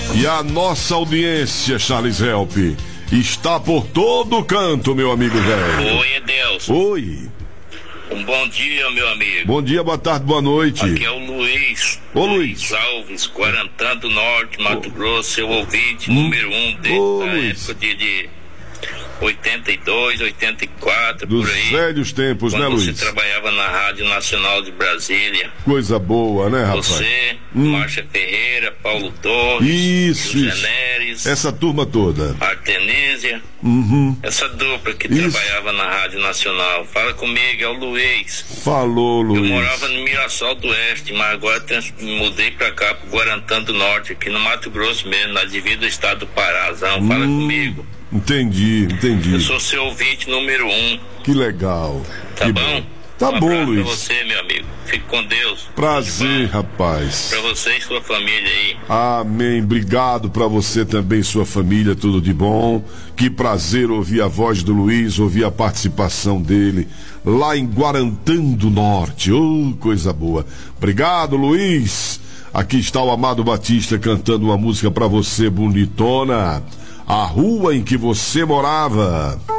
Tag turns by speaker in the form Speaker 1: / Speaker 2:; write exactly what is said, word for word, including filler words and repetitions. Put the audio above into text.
Speaker 1: E a nossa audiência, Charles Help, está por todo canto, meu amigo velho.
Speaker 2: Oi, Edelson.
Speaker 1: Oi.
Speaker 2: Um bom dia, meu amigo.
Speaker 1: Bom dia, boa tarde, boa noite.
Speaker 2: Aqui é o Luiz.
Speaker 1: Ô, Luiz.
Speaker 2: Luiz Alves, Guarantã do Norte, Mato
Speaker 1: Ô.
Speaker 2: Grosso, seu ouvinte, hum. número um desde
Speaker 1: Ô,
Speaker 2: a
Speaker 1: Luiz.
Speaker 2: época de, de oitenta e dois, oitenta e quatro,
Speaker 1: Dos
Speaker 2: por aí.
Speaker 1: velhos tempos, né, Luiz?
Speaker 2: Quando você trabalhava na Rádio Nacional de Brasília.
Speaker 1: Coisa boa, né, rapaz?
Speaker 2: Você,
Speaker 1: hum.
Speaker 2: Márcia Ferreira, Paulo Torres,
Speaker 1: Isso,
Speaker 2: José
Speaker 1: isso.
Speaker 2: Neres,
Speaker 1: essa turma toda.
Speaker 2: Artenísia,
Speaker 1: uhum.
Speaker 2: essa dupla que
Speaker 1: isso.
Speaker 2: trabalhava na Rádio Nacional. Fala comigo, é o Luiz.
Speaker 1: Falou, Luiz.
Speaker 2: Eu morava no Mirassol do Oeste, mas agora trans... mudei pra cá, pro Guarantã do Norte, aqui no Mato Grosso mesmo, na divisa do estado do Parazão. Fala
Speaker 1: hum,
Speaker 2: comigo.
Speaker 1: Entendi, entendi.
Speaker 2: Eu sou seu ouvinte número um.
Speaker 1: Que legal.
Speaker 2: Tá
Speaker 1: que
Speaker 2: bom?
Speaker 1: bom. Tá
Speaker 2: um
Speaker 1: bom, Luiz.
Speaker 2: Pra você, meu amigo. Fique com Deus.
Speaker 1: Prazer, rapaz.
Speaker 2: Pra você e sua família aí.
Speaker 1: Amém. Obrigado pra você também, sua família, tudo de bom. Que prazer ouvir a voz do Luiz, ouvir a participação dele lá em Guarantã do Norte. Oh, coisa boa. Obrigado, Luiz. Aqui está o Amado Batista cantando uma música pra você, bonitona. A rua em que você morava.